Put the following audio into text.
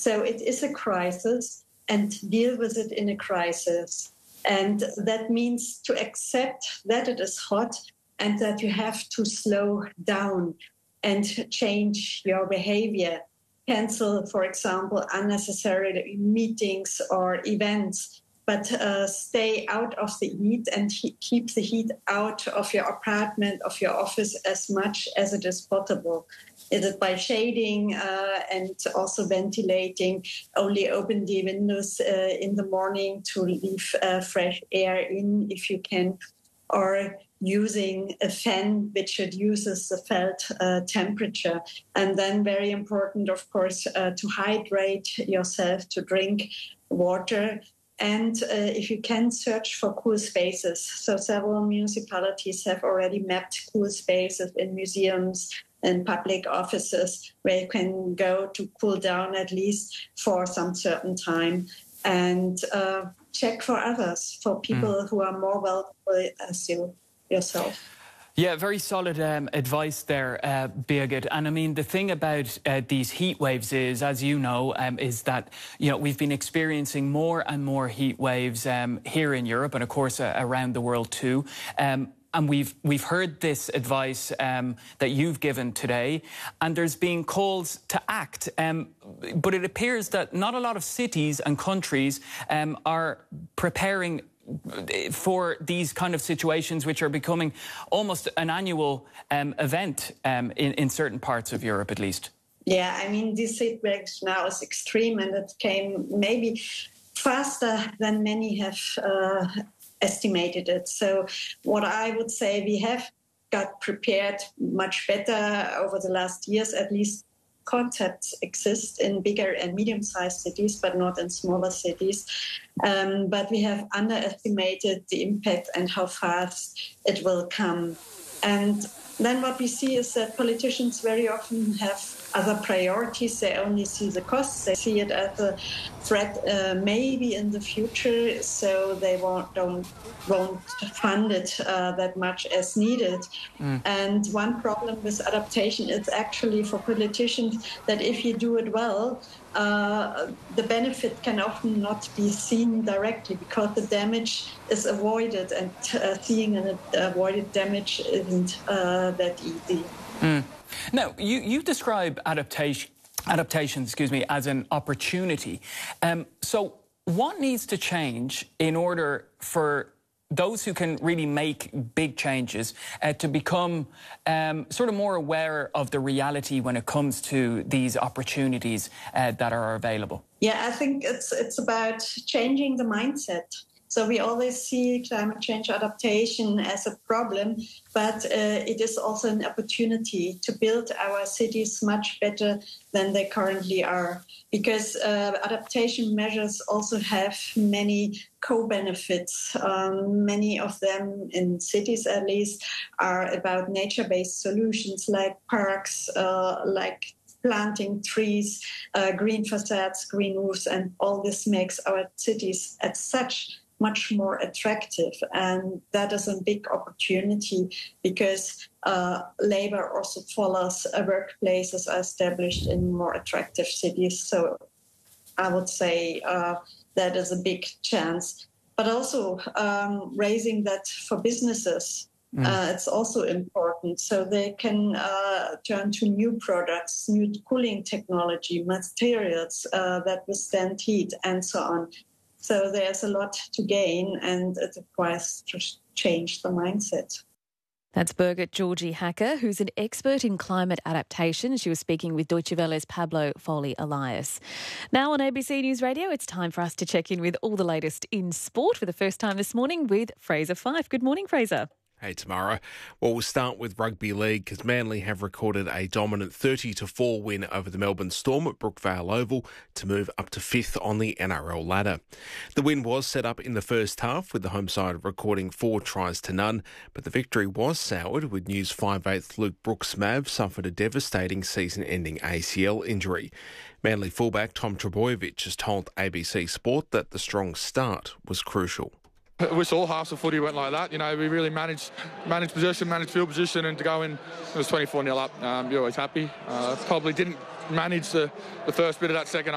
So it is a crisis, and deal with it in a crisis. And that means to accept that it is hot and that you have to slow down and change your behavior. Cancel, for example, unnecessary meetings or events, but stay out of the heat and keep the heat out of your apartment, of your office as much as it is possible. Is it by shading and also ventilating? Only open the windows in the morning to leave fresh air in if you can, or using a fan which reduces the felt temperature. And then very important, of course, to hydrate yourself, to drink water. And if you can, search for cool spaces. So several municipalities have already mapped cool spaces in museums and public offices where you can go to cool down at least for some certain time, and check for others, for people who are more vulnerable as you yourself. Yeah, very solid advice there, Birgit. And I mean, the thing about these heat waves is, as you know, is that, you know, we've been experiencing more and more heat waves here in Europe and, of course, around the world too. And we've heard this advice that you've given today, and there's been calls to act. But it appears that not a lot of cities and countries are preparing for these kind of situations, which are becoming almost an annual event in certain parts of Europe, at least. Yeah, I mean, this heat wave now is extreme, and it came maybe faster than many have estimated it. So what I would say, we have got prepared much better over the last years. At least concepts exist in bigger and medium-sized cities, but not in smaller cities. But we have underestimated the impact and how fast it will come. And then what we see is that politicians very often have other priorities. They only see the costs. They see it as a threat maybe in the future, so they won't fund it that much as needed. And one problem with adaptation is actually for politicians that if you do it well, the benefit can often not be seen directly because the damage is avoided, and seeing an avoided damage isn't that easy. Now, you describe adaptation, as an opportunity. So what needs to change in order for those who can really make big changes to become sort of more aware of the reality when it comes to these opportunities that are available? Yeah, I think it's about changing the mindset. So we always see climate change adaptation as a problem, but it is also an opportunity to build our cities much better than they currently are, because adaptation measures also have many co-benefits. Many of them, in cities at least, are about nature-based solutions like parks, like planting trees, green facades, green roofs, and all this makes our cities as such much more attractive. And that is a big opportunity because labor also follows workplaces are established in more attractive cities. So I would say that is a big chance. But also raising that for businesses, it's also important. So they can turn to new products, new cooling technology, materials that withstand heat, and so on. So there's a lot to gain, and it requires to change the mindset. That's Birgit Georgi-Hacker, who's an expert in climate adaptation. She was speaking with Deutsche Welle's Pablo Foley-Elias. Now on ABC News Radio, it's time for us to check in with all the latest in sport for the first time this morning with Fraser Fyfe. Good morning, Fraser. Hey, Tamara. Well, we'll start with rugby league because Manly have recorded a dominant 30-4 win over the Melbourne Storm at Brookvale Oval to move up to 5th on the NRL ladder. The win was set up in the first half with the home side recording 4 tries to none, but the victory was soured with News 5/8 Luke Brooks-Mav suffered a devastating season-ending ACL injury. Manly fullback Tom Trbojevic has told ABC Sport that the strong start was crucial. I wish all halves of footy went like that. You know, we really managed possession, managed field position, and to go in, it was 24-0 up. You're always happy. Probably didn't manage the first bit of that second